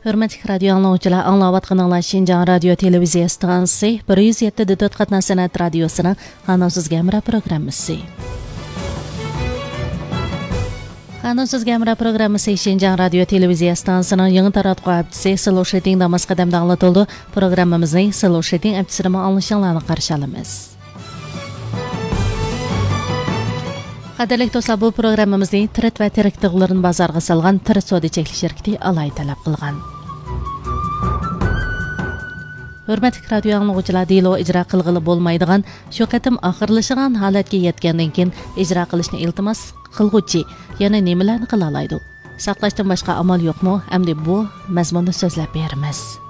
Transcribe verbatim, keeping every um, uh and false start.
Hürmetli radio anlayıcılar, anlayatqanlar Şinjan Radio Televiziya stansiyasi bir yuz yetti nuqta to'rt qatna san'at radiosining Xanavsiz Gamra programmasi. Xanavsiz Gamra programmasi Şinjan Radio Televiziya stansiyasining yangi taratquv aptisi Sloshting damas qadamda anlatıldı. Programmamizning Sloshting aptisini anglashinglarni qarshi olamiz. Qadirlik do'stlar, bu programmamizning tirit va tirik tig'larini bozorga solgan tirit savdo cheklanish shirkati alay talab qilgan. Hürmetli radio anlayıcılar, delo ijro qilg'ili bo'lmaydigan, shu qatim oxirlashigan holatga yetgandan keyin ijro qilishni iltimos qilguvchi yana nimalarni qila oladi? Saqlashdan boshqa amal yo'qmi? Endi bu mazmunni so'zlab beramiz.